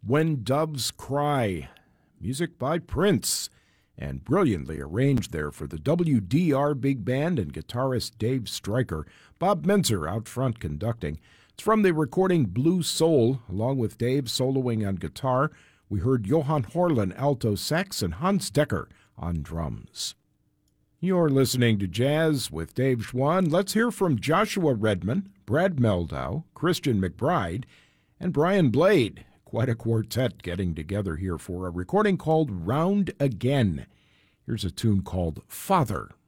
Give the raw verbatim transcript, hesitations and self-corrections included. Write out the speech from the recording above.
When Doves Cry, music by Prince, and brilliantly arranged there for the W D R Big Band and guitarist Dave Stryker. Bob Menzer out front conducting. It's from the recording Blue Soul, along with Dave soloing on guitar. We heard Johan Horlin alto sax and Hans Decker on drums. You're listening to Jazz with Dave Schwann. Let's hear from Joshua Redman, Brad Meldau, Christian McBride, and Brian Blade. Quite a quartet getting together here for a recording called Round Again. Here's a tune called Father.